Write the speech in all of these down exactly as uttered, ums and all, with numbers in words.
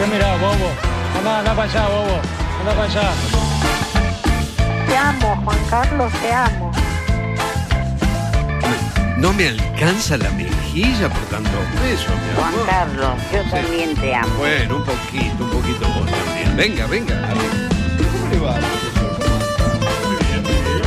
¿Qué mirá, bobo? Anda, anda para allá, bobo. Anda para allá. Te amo, Juan Carlos, te amo. No me alcanza la mejilla por tantos besos, mi Juan amor. Carlos, yo Sí. también te amo. Bueno, un poquito, un poquito vos también. Venga, venga. ¿Cómo le va? Muy bien, muy bien.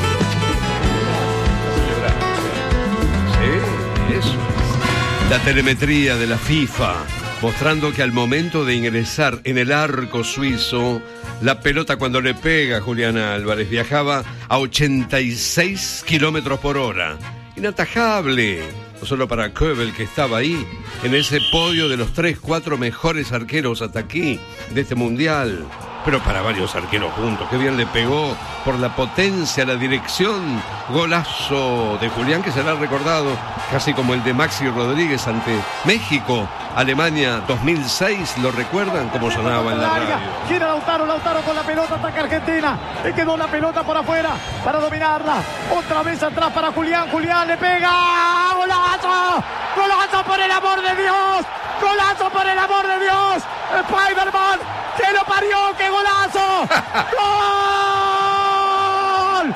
Sí, eso. La telemetría de la FIFA, mostrando que al momento de ingresar en el arco suizo, la pelota cuando le pega a Julián Álvarez viajaba a ochenta y seis kilómetros por hora. Inatajable, no solo para Köbel, que estaba ahí, en ese podio de los tres, cuatro mejores arqueros hasta aquí de este mundial, pero para varios arqueros juntos. Qué bien le pegó por la potencia, la dirección. Golazo de Julián que será recordado casi como el de Maxi Rodríguez ante México, Alemania dos mil seis. ¿Lo recuerdan cómo sonaba en la radio? Gira Lautaro, Lautaro con la pelota, ataca Argentina. Le quedó la pelota por afuera para dominarla. Otra vez atrás para Julián. Julián le pega. ¡Golazo! ¡Golazo por el amor de Dios! ¡Golazo por el amor de Dios! ¡Spider-Man! ¡Que lo parió! ¡Qué golazo! ¡Gol!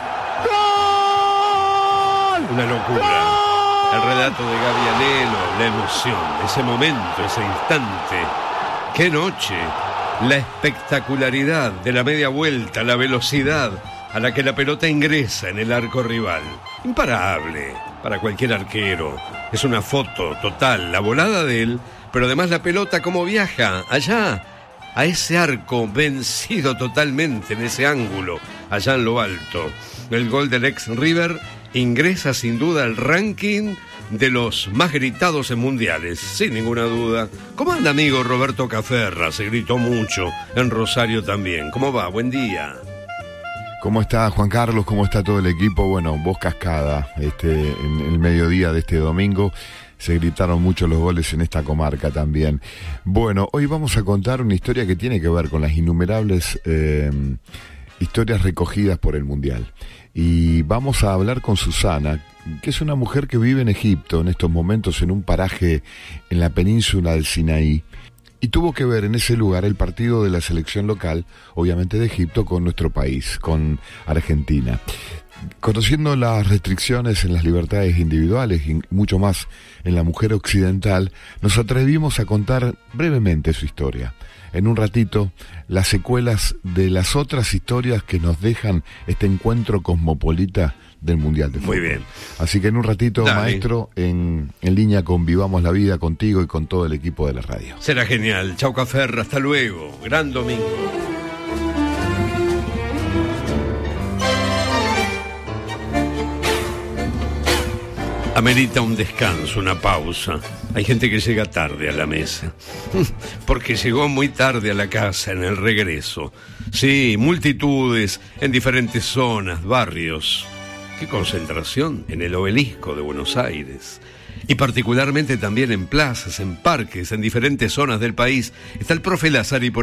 ¡Gol! Una locura. El relato de Gaby Anelo, la emoción, ese momento, ese instante. ¡Qué noche! La espectacularidad de la media vuelta, la velocidad a la que la pelota ingresa en el arco rival. Imparable para cualquier arquero. Es una foto total, la volada de él, pero además la pelota cómo viaja allá, a ese arco vencido totalmente en ese ángulo, allá en lo alto. El gol del ex River ingresa sin duda al ranking de los más gritados en mundiales, sin ninguna duda. ¿Cómo anda, amigo Roberto Caferra? Se gritó mucho en Rosario también. ¿Cómo va? Buen día. ¿Cómo está Juan Carlos? ¿Cómo está todo el equipo? Bueno, voz cascada, este, en el mediodía de este domingo. Se gritaron mucho los goles en esta comarca también. Bueno, hoy vamos a contar una historia que tiene que ver con las innumerables eh, historias recogidas por el Mundial. Y vamos a hablar con Susana, que es una mujer que vive en Egipto en estos momentos, en un paraje en la península del Sinaí. Y tuvo que ver en ese lugar el partido de la selección local, obviamente de Egipto, con nuestro país, con Argentina. Conociendo las restricciones en las libertades individuales y mucho más en la mujer occidental, nos atrevimos a contar brevemente su historia. En un ratito, las secuelas de las otras historias que nos dejan este encuentro cosmopolita del Mundial de Fútbol. Muy bien. Así que en un ratito, Dale. maestro, en, en línea con Vivamos la Vida contigo y con todo el equipo de la radio. Será genial. Chau, Caferra. Hasta luego. Gran domingo. Amerita un descanso, una pausa. Hay gente que llega tarde a la mesa, porque llegó muy tarde a la casa en el regreso. Sí, multitudes en diferentes zonas, barrios. Qué concentración en el Obelisco de Buenos Aires. Y particularmente también en plazas, en parques, en diferentes zonas del país. Está el profe Lazari por